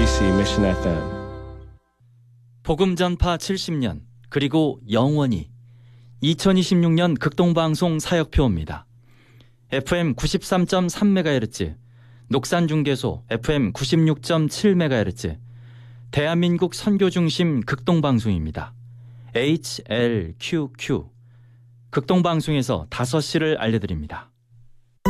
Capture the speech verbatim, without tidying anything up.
엠비씨 Mission 에프엠. 복음 전파 칠십 년 그리고 영원히 이천이십육 년 극동방송 사역표입니다. 에프엠 구십삼 점 삼 메가헤르츠, 녹산중계소 에프엠 구십육 점 칠 메가헤르츠, 대한민국 선교중심 극동방송입니다. 에이치엘큐큐 극동방송에서 다섯 시를 알려드립니다.